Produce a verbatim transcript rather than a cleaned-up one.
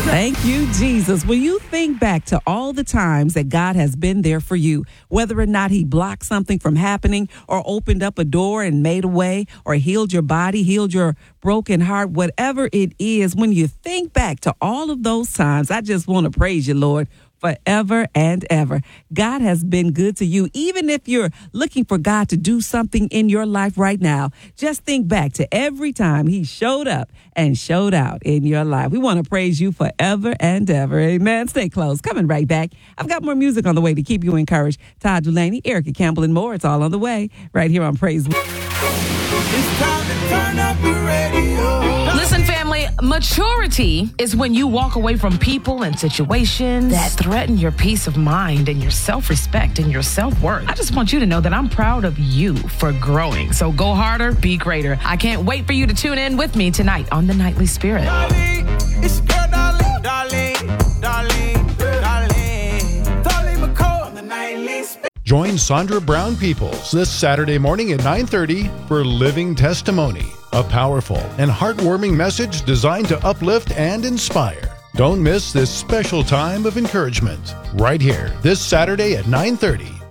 Thank you, Jesus. When you think back to all the times that God has been there for you, whether or not he blocked something from happening or opened up a door and made a way or healed your body, healed your broken heart, whatever it is, when you think back to all of those times, I just want to praise you, Lord, forever and ever. God has been good to you. Even if you're looking for God to do something in your life right now, just think back to every time he showed up and showed out in your life. We want to praise you forever and ever. Amen. Stay close. Coming right back. I've got more music on the way to keep you encouraged. Todd Dulaney, Erica Campbell, and more. It's all on the way right here on Praise. It's time to turn up the radio. Listen, family, maturity is when you walk away from people and situations that threaten your peace of mind and your self-respect and your self-worth. I just want you to know that I'm proud of you for growing. So go harder, be greater. I can't wait for you to tune in with me tonight on The Nightly Spirit. Darling, it's your girl, darling, darling, darling, darling, darling McCall on The Nightly Spirit. Join Sandra Brown Peoples this Saturday morning at nine thirty for Living Testimony, a powerful and heartwarming message designed to uplift and inspire. Don't miss this special time of encouragement right here this Saturday at nine thirty